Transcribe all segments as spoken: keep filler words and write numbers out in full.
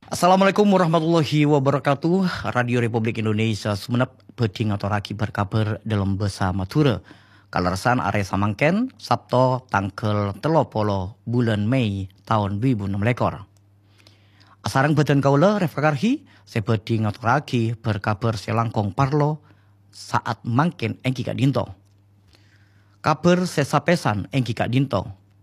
Assalamualaikum warahmatullahi wabarakatuh. Radio Republik Indonesia Sumenep beding atau raki berkabar dalam basa Madura. Kalersan are samangken Sabto tanggal telopolo bulan Mei tahun dua ribu enam lekor. Asarang badan kaula refrakarhi sebeding atau raki berkabar selangkong parlo saat mangken engki kak dinto. Kabar sesapesan engki kak dinto.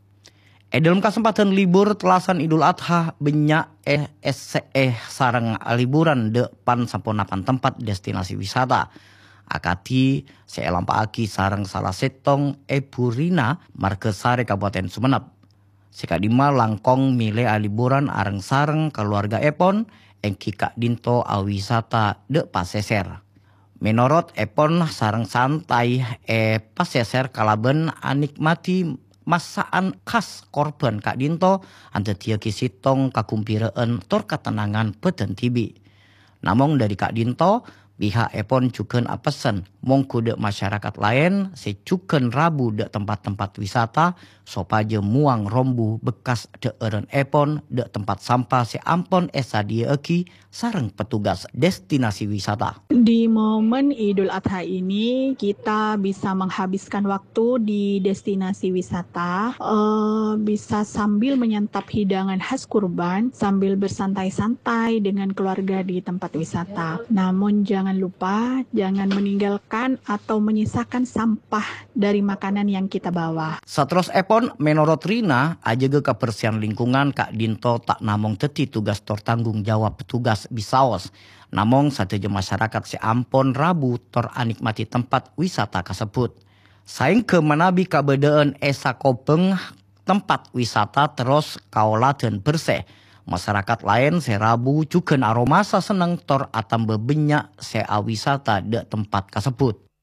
Eh dalam kesempatan libur telasan Idul Adha banyak eh es eh sarang liburan depan samponapan tempat destinasi wisata. Akati seelampaaki sarang salah setong Eburina Markesare Kabupaten Sumenep. Sekadima langkong mile liburan areng sareng keluarga Epon engki kak dinto awisata de paseser. Menurut Epon sarang santai eh paseser kalaben anikmati masaan khas korban Kak Dinto ante tia kisitong kakumpireen tor ketenangan beten tibi. Namun dari Kak Dinto pihak Epon cuken apesen mongku de masyarakat lain secuken rabu de tempat-tempat wisata sopaje muang rombu bekas de eren Epon de tempat sampah se ampon esa dia eki sareng petugas destinasi wisata. Di momen Idul Adha ini kita bisa menghabiskan waktu di destinasi wisata, uh, bisa sambil menyantap hidangan khas kurban, sambil bersantai-santai dengan keluarga di tempat wisata. Namun jangan lupa, jangan meninggalkan atau menyisakan sampah dari makanan yang kita bawa. Satros Epon menurut Rina, ajaga kebersihan lingkungan Kak Dinto tak namong teti tugas tor tanggung jawab petugas bisaos. Namong sateja masyarakat seampon rabu tor anikmati tempat wisata kasebut. Saing ke manabi kabedaan esa kopeng tempat wisata terus kaolaten bersih. Masyarakat lain serabu cuken aromasa seneng tor atam bebenyak sea wisata de tempat kasebut.